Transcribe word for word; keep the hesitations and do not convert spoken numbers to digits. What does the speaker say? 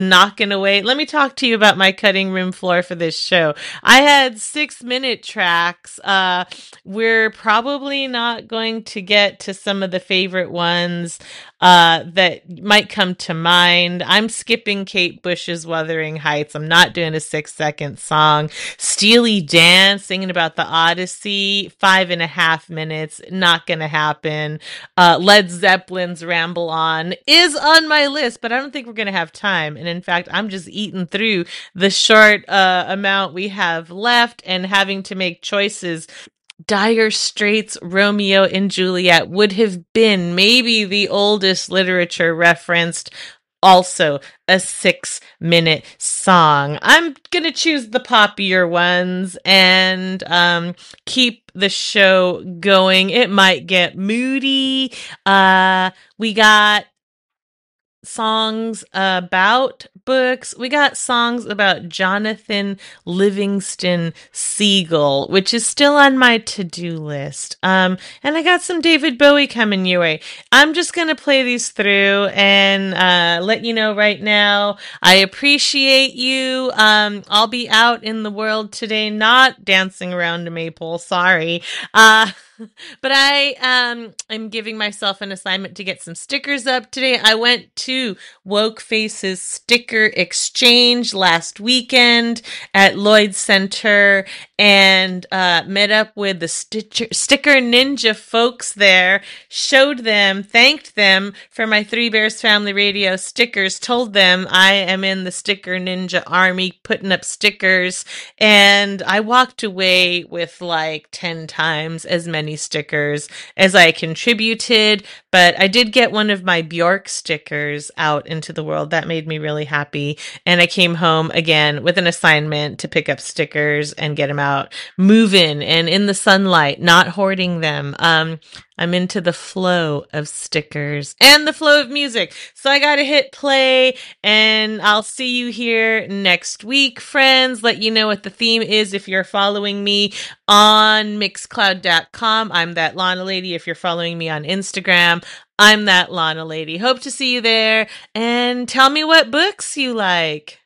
knocking away. Let me talk to you about my cutting room floor for this show. I had six minute tracks. Uh, we're probably not going to get to some of the favorite ones uh, that might come to mind. I'm skipping Kate Bush's Wuthering Heights. I'm not doing a six second song. Steely Dan singing about the Odyssey, five and a half minutes. Not going to happen. Uh, Led Zeppelin's Ramble On is on my list, but I don't think we're going to have time. And in fact, I'm just eating through the short uh, amount we have left and having to make choices. Dire Straits' Romeo and Juliet would have been maybe the oldest literature referenced, also a six minute song. I'm going to choose the poppier ones and um, keep the show going. It might get moody. Uh, we got songs about books. We got songs about Jonathan Livingston Seagull, which is still on my to-do list. Um, and I got some David Bowie coming your way. I'm just going to play these through and uh, let you know right now. I appreciate you. Um, I'll be out in the world today, not dancing around a maypole. Sorry. Uh, But I um am giving myself an assignment to get some stickers up today. I went to Woke Faces Sticker Exchange last weekend at Lloyd Center and uh, met up with the Stitcher, Sticker Ninja folks there, showed them, thanked them for my Three Bears Family Radio stickers, told them I am in the Sticker Ninja Army putting up stickers, and I walked away with like ten times as many stickers as I contributed, but I did get one of my Bjork stickers out into the world. That made me really happy, and I came home again with an assignment to pick up stickers and get them out moving and in the sunlight, not hoarding them. Um, I'm into the flow of stickers and the flow of music. So I got to hit play, and I'll see you here next week, friends. Let you know what the theme is if you're following me on mixcloud dot com. I'm That Lana Lady. If you're following me on Instagram, I'm That Lana Lady. Hope to see you there, and tell me what books you like.